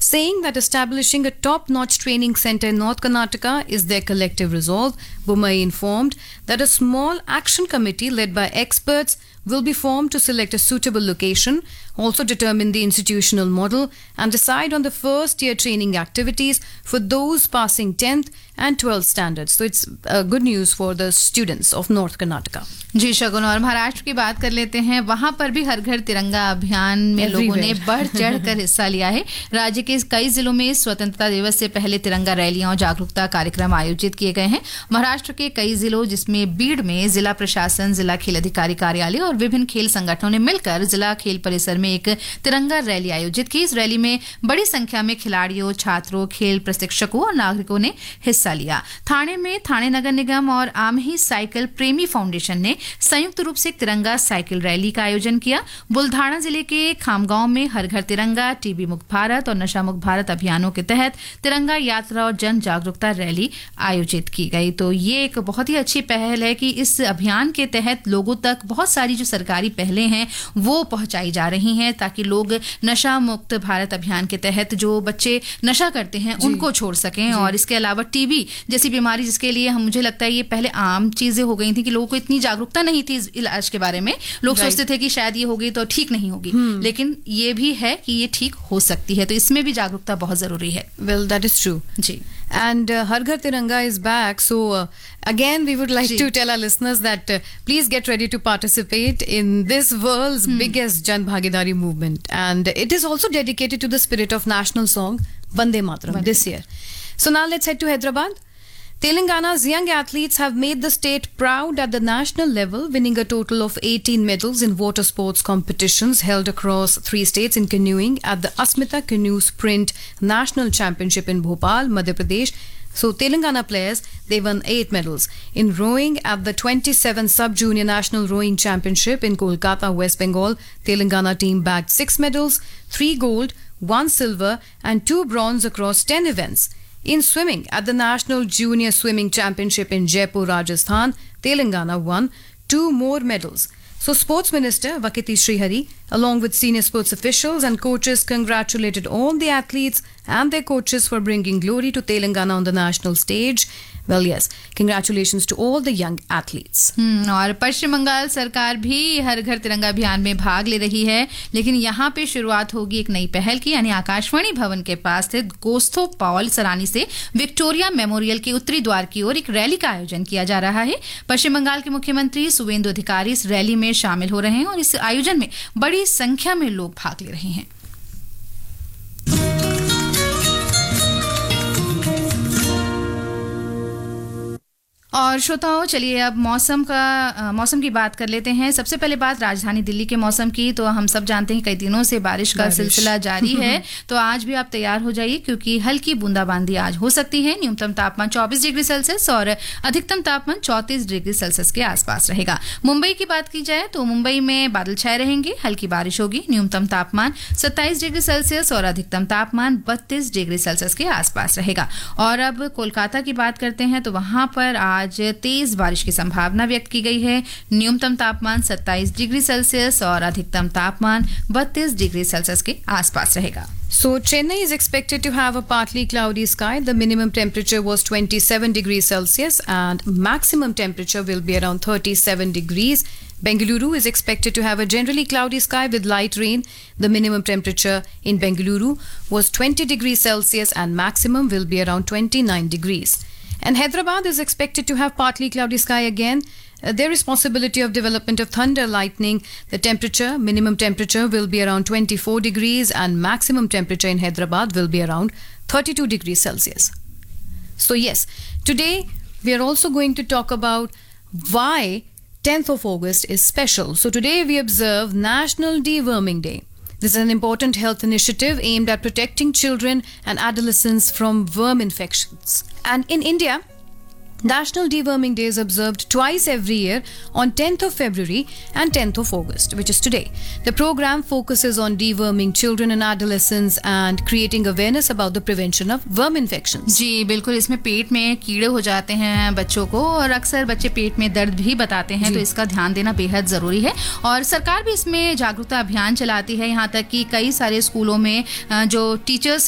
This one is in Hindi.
saying that establishing a top-notch training center in North Karnataka is their collective resolve. Bommai informed that a small action committee led by experts will be formed to select a suitable location, also determine the institutional model and decide on the first-year training activities for those passing 10th and 12th standards. So it's good news for the students of North Karnataka. जी शगुन, और महाराष्ट्र की बात कर लेते हैं। वहां पर भी हर घर तिरंगा अभियान में लोगों ने बढ़ चढ़ कर हिस्सा लिया है। राज्य के कई जिलों में स्वतंत्रता दिवस से पहले तिरंगा रैलियां और जागरूकता कार्यक्रम आयोजित किए गए हैं। महाराष्ट्र के कई जिलों जिसमें बीड़ में जिला प्रशासन, जिला खेल अधिकारी कार्यालय और विभिन्न खेल संगठनों ने मिलकर जिला खेल परिसर में एक तिरंगा रैली आयोजित की। इस रैली में बड़ी संख्या में खिलाड़ियों, छात्रों, खेल प्रशिक्षकों और नागरिकों ने हिस्सा लिया। थाने में थाने नगर निगम और आमही साइकिल प्रेमी फाउंडेशन ने संयुक्त रूप से एक तिरंगा साइकिल रैली का आयोजन किया। बुल्धाना जिले के खामगांव में हर घर तिरंगा, टीबी मुक्त भारत और नशा मुक्त भारत अभियानों के तहत तिरंगा यात्रा और जन जागरूकता रैली आयोजित की गई। तो ये एक बहुत ही अच्छी पहल है कि इस अभियान के तहत लोगों तक बहुत सारी जो सरकारी पहलें हैं वो पहुंचाई जा रही हैं, ताकि लोग नशा मुक्त भारत अभियान के तहत जो बच्चे नशा करते हैं उनको छोड़ सकें। और इसके अलावा टीबी जैसी बीमारी, जिसके लिए मुझे लगता है ये पहले आम चीजें हो गई थी कि लोगों को इतनी जागरूकता नहीं थी इस इलाज के बारे में। लोग सोचते थे कि शायद ये होगी तो ठीक नहीं होगी, लेकिन ये भी है कि ये ठीक हो सकती है। तो इसमें भी जागरूकता बहुत जरूरी है। Well, that is true. Ji. And Har Ghar Tiranga is back. So again, we would like to tell our listeners that please get ready to participate in this world's biggest Jan Bhagidari movement. And it is also dedicated to the spirit of national song Vande Mataram this year. So now let's head to Hyderabad. Telangana's young athletes have made the state proud at the national level, winning a total of 18 medals in water sports competitions held across 3 states in canoeing at the Asmita Canoe Sprint National Championship in Bhopal, Madhya Pradesh. So Telangana players, they won 8 medals. In rowing at the 27 Sub-Junior National Rowing Championship in Kolkata, West Bengal, Telangana team bagged 6 medals, 3 gold, 1 silver and 2 bronze across 10 events. In swimming at the National Junior Swimming Championship in Jaipur, Rajasthan, Telangana won 2 more medals. So Sports Minister Vakiti Srihari, along with senior sports officials and coaches, congratulated all the athletes and their coaches for bringing glory to Telangana on the national stage. Well, yes, congratulations to all the young athletes. और पश्चिम बंगाल सरकार भी हर घर तिरंगा अभियान में भाग ले रही है, लेकिन यहाँ पे शुरुआत होगी एक नई पहल की, यानी आकाशवाणी भवन के पास स्थित गोस्थो पॉल सरानी से विक्टोरिया मेमोरियल के उत्तरी द्वार की ओर एक रैली का आयोजन किया जा रहा है। पश्चिम बंगाल के मुख्यमंत्री सुवेंदु अधिकारी इस रैली में शामिल हो रहे हैं और इस आयोजन में बड़ी संख्या में लोग भाग ले रहे हैं। और श्रोताओं, चलिए अब मौसम की बात कर लेते हैं। सबसे पहले बात राजधानी दिल्ली के मौसम की। तो हम सब जानते हैं कई दिनों से बारिश का सिलसिला जारी है, तो आज भी आप तैयार हो जाइए क्योंकि हल्की बूंदाबांदी आज हो सकती है। न्यूनतम तापमान 24 डिग्री सेल्सियस और अधिकतम तापमान 34 डिग्री सेल्सियस के आसपास रहेगा। मुंबई की बात की जाए तो मुंबई में बादल छाए रहेंगे, हल्की बारिश होगी। न्यूनतम तापमान 27 डिग्री सेल्सियस और अधिकतम तापमान 32 डिग्री सेल्सियस के आसपास रहेगा। और अब कोलकाता की बात करते हैं तो वहां पर आज तेज बारिश की संभावना व्यक्त की गई है। न्यूनतम तापमान 27 डिग्री सेल्सियस और अधिकतम तापमान 32 डिग्री सेल्सियस के आसपास रहेगा। So Chennai is expected to have a partly cloudy sky. The minimum temperature was 27 degrees Celsius and maximum temperature will be around 37 degrees. Bengaluru is expected to have a generally cloudy sky with light rain. The minimum temperature in Bengaluru was 20 degrees Celsius and maximum will be around 29 degrees. And Hyderabad is expected to have partly cloudy sky again. There is possibility of development of thunder, lightning. The minimum temperature will be around 24 degrees and maximum temperature in Hyderabad will be around 32 degrees Celsius. So yes, today we are also going to talk about why 10th of August is special. So today we observe National Deworming Day. This is an important health initiative aimed at protecting children and adolescents from worm infections. And in India, National Deworming Day is observed twice every year on 10th of February and 10th of August, which is today. The program focuses on deworming children and adolescents and creating awareness about the prevention of worm infections. जी बिल्कुल, इसमें पेट में कीड़े हो जाते हैं बच्चों को और अक्सर बच्चे पेट में दर्द भी बताते हैं, तो इसका ध्यान देना बेहद ज़रूरी है। और सरकार भी इसमें जागरूकता अभियान चलाती है, यहाँ तक कि कई सारे स्कूलों में जो टीचर्स